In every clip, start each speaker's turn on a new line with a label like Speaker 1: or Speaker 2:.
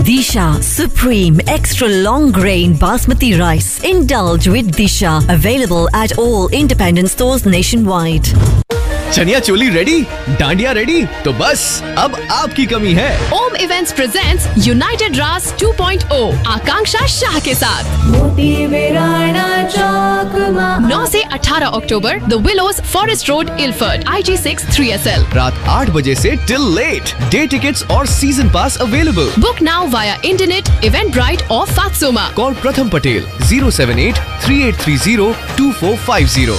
Speaker 1: Disha Supreme Extra Long Grain Basmati Rice. Indulge with Disha. Available at all independent stores nationwide.
Speaker 2: Chaniya choli ready, dandiya ready, तो बस अब आपकी कमी है।
Speaker 3: ओम इवेंट्स प्रेजेंट्स यूनाइटेड रास 2.0 आकांक्षा शाह के साथ 9 से 18 अक्टूबर the willows forest road इलफर्ड IG6 3SL।
Speaker 2: रात 8 बजे से टिल लेट। डे टिकट्स और सीजन पास available.
Speaker 3: Book now via internet, Eventbrite और फात्सोमा।
Speaker 2: कॉल प्रथम Patel 078-3830-2450।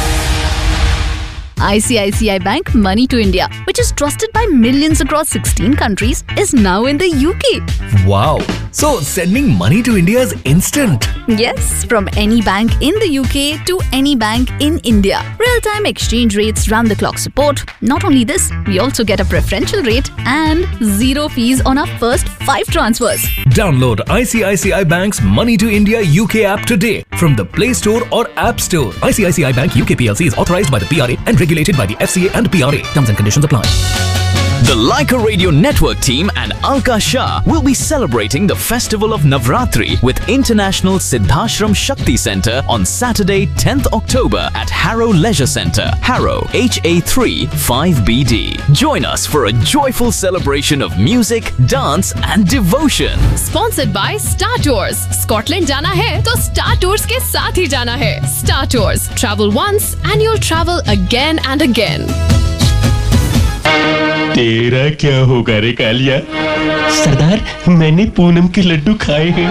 Speaker 4: ICICI Bank Money to India, which is trusted by millions across 16 countries, is now in the UK.
Speaker 5: Wow! So sending money to India is instant.
Speaker 4: Yes, from any bank in the UK to any bank in India. Real-time exchange rates, round-the-clock support. Not only this, we also get a preferential rate and 0 fees on our first 5 transfers.
Speaker 5: Download ICICI Bank's Money to India UK app today from the Play Store or App Store. ICICI Bank UK PLC is authorized by the PRA and regulated by the FCA and PRA. Terms and conditions apply.
Speaker 6: The Leica Radio Network team and Alka Shah will be celebrating the festival of Navratri with International Siddhashram Shakti Center on Saturday 10th October at Harrow Leisure Centre, Harrow, HA3 5BD. Join us for a joyful celebration of music, dance and devotion.
Speaker 3: Sponsored by Star Tours. Scotland जाना है तो Star Tours के साथ ही जाना है. Star Tours. Travel once and you'll travel again and again.
Speaker 7: तेरा क्या होगा रे कालिया? सरदार, मैंने पूनम के लड्डू खाए हैं।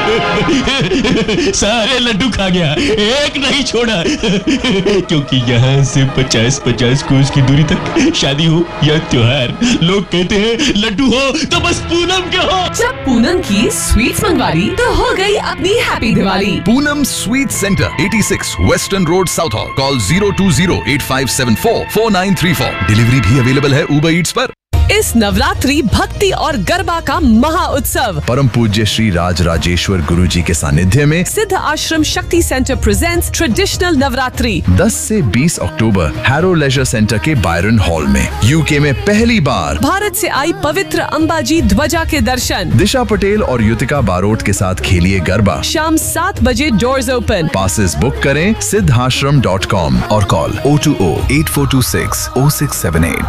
Speaker 7: सारे लड्डू खा गया, एक नहीं छोड़ा। क्योंकि यहाँ से 50-50 कोस की दूरी तक शादी हो या त्योहार, लोग कहते हैं लड्डू हो तो बस पूनम के हो।
Speaker 8: जब पूनम की स्वीट्स मंगवा ली तो हो गई अपनी happy Diwali.
Speaker 9: Poonam sweet centre 86 western road south hall. Call 020-8574-4934। Delivery भी अवेलेबल है उबर ईट्स पर।
Speaker 8: इस नवरात्रि भक्ति और गरबा का महा उत्सव
Speaker 9: परम पूज्य श्री राज राजेश्वर गुरु जी के सानिध्य में
Speaker 8: सिद्ध आश्रम शक्ति सेंटर प्रेजेंट्स ट्रेडिशनल नवरात्रि
Speaker 9: 10 से 20 अक्टूबर हैरो लेजर सेंटर के बायरन हॉल में। यूके में पहली बार
Speaker 8: भारत से आई पवित्र अंबाजी ध्वजा के दर्शन।
Speaker 9: दिशा पटेल और युतिका बारोट के साथ खेलिए गरबा।
Speaker 8: शाम 7 बजे डोर्स ओपन।
Speaker 9: पासेस बुक करें siddhashram.com और call 020-8426-0678।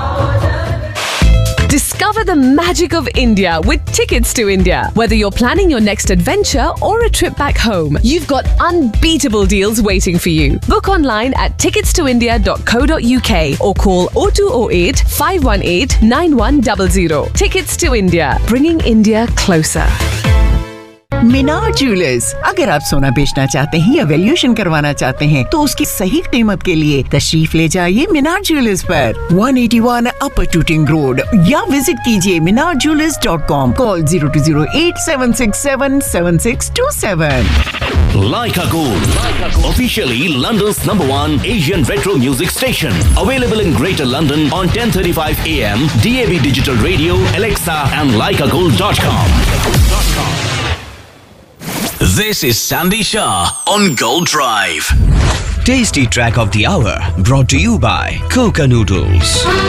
Speaker 8: Discover the magic of India with Tickets to India. Whether you're planning your next adventure or a trip back home, you've got unbeatable deals waiting for you. Book online at ticketstoindia.co.uk or call 0208 518 9100. Tickets to India, bringing India closer.
Speaker 10: Minar jewellers, अगर आप सोना बेचना चाहते हैं या valuation करवाना चाहते हैं तो उसकी सही कीमत के लिए तशरीफ ले जाइए मीनार ज्वेलर्स पर 181 अपर टूटिंग रोड या विजिट कीजिए minarjewelers.com। Call 0208-767-7627।
Speaker 11: Leica Gold, officially London's #1 Asian retro music station. Available in Greater London on 10:35 AM, DAB Digital Radio, Alexa and leicagold.com. This is Sandy Shah on Gold Drive.
Speaker 12: Tasty track of the hour brought to you by Coca Noodles.